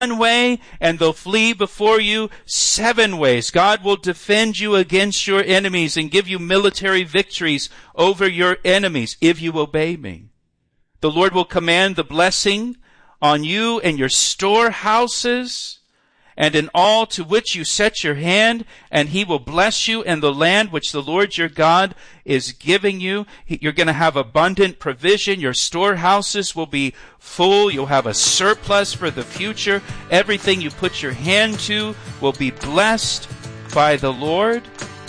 one way, and they'll flee before you 7 ways. God will defend you against your enemies and give you military victories over your enemies if you obey me. The Lord will command the blessing on you and your storehouses and in all to which you set your hand, and he will bless you in the land which the Lord your God is giving you. You're going to have abundant provision. Your storehouses will be full. You'll have a surplus for the future. Everything you put your hand to will be blessed by the Lord.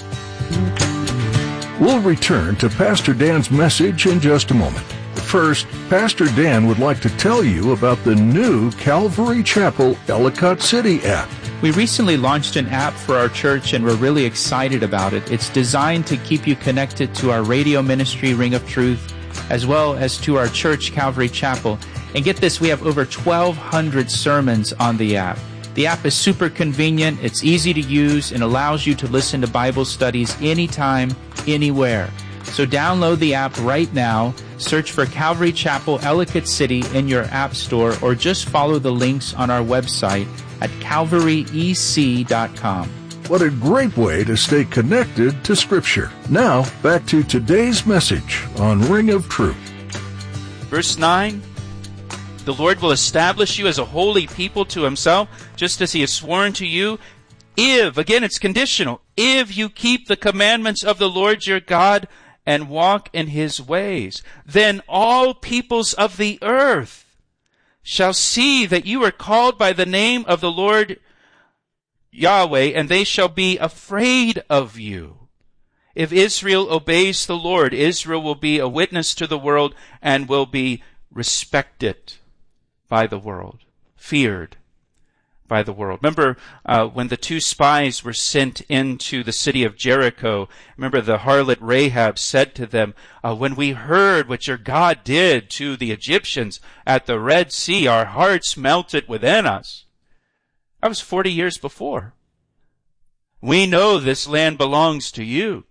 We'll return to Pastor Dan's message in just a moment. First, Pastor Dan would like to tell you about the new Calvary Chapel Ellicott City app. We recently launched an app for our church, and we're really excited about it. It's designed to keep you connected to our radio ministry, Ring of Truth, as well as to our church, Calvary Chapel. And get this, we have over 1,200 sermons on the app. The app is super convenient, it's easy to use, and allows you to listen to Bible studies anytime, anywhere. So download the app right now, search for Calvary Chapel Ellicott City in your app store, or just follow the links on our website at calvaryec.com. What a great way to stay connected to Scripture. Now, back to today's message on Ring of Truth. Verse 9, the Lord will establish you as a holy people to himself, just as he has sworn to you, if, again it's conditional, if you keep the commandments of the Lord your God and walk in his ways, then all peoples of the earth shall see that you are called by the name of the Lord Yahweh, and they shall be afraid of you. If Israel obeys the Lord, Israel will be a witness to the world and will be respected by the world, feared by the world. Remember when the 2 spies were sent into the city of Jericho, remember the harlot Rahab said to them, when we heard what your God did to the Egyptians at the Red Sea, our hearts melted within us. That was 40 years before. We know this land belongs to you.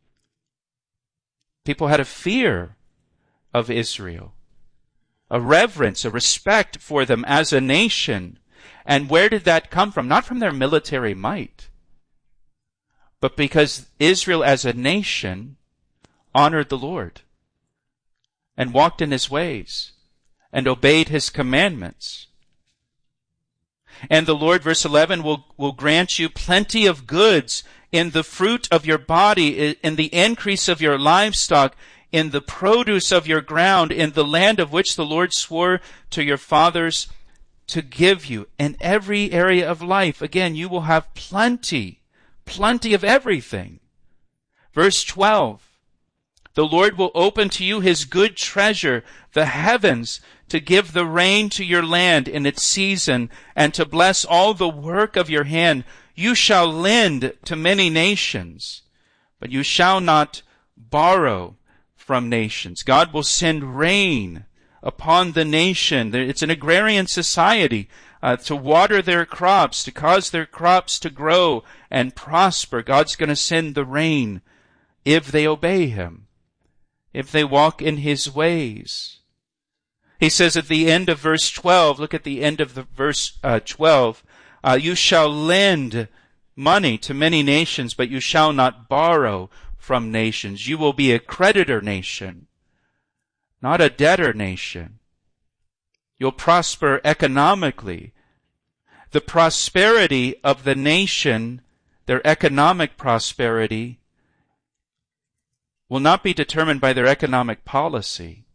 People had a fear of Israel, a reverence, a respect for them as a nation. And where did that come from? Not from their military might, but because Israel as a nation honored the Lord and walked in his ways and obeyed his commandments. And the Lord, verse 11, will grant you plenty of goods in the fruit of your body, in the increase of your livestock, in the produce of your ground, in the land of which the Lord swore to your fathers to give you. In every area of life, again, you will have plenty of everything. Verse 12, the Lord will open to you his good treasure, the heavens, to give the rain to your land in its season, and to bless all the work of your hand. You shall lend to many nations, but you shall not borrow from nations. God will send rain upon the nation. It's an agrarian society, to water their crops, to cause their crops to grow and prosper. God's going to send the rain if they obey him, if they walk in his ways. He says at the end of verse 12, look at the end of the verse 12, you shall lend money to many nations, but you shall not borrow from nations. You will be a creditor nation, not a debtor nation. You'll prosper economically. The prosperity of the nation, their economic prosperity, will not be determined by their economic policy.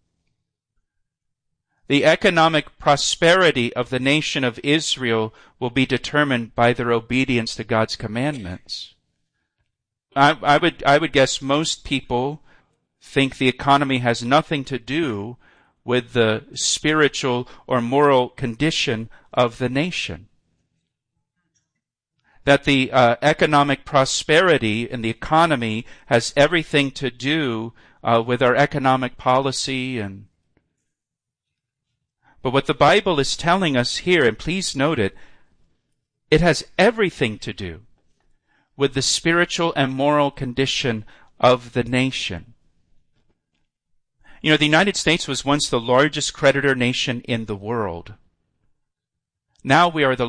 The economic prosperity of the nation of Israel will be determined by their obedience to God's commandments. I would guess most people think the economy has nothing to do with the spiritual or moral condition of the nation. That the economic prosperity in the economy has everything to do with our economic policy. But what the Bible is telling us here, and please note it, it has everything to do with the spiritual and moral condition of the nation. You know, the United States was once the largest creditor nation in the world. Now we are the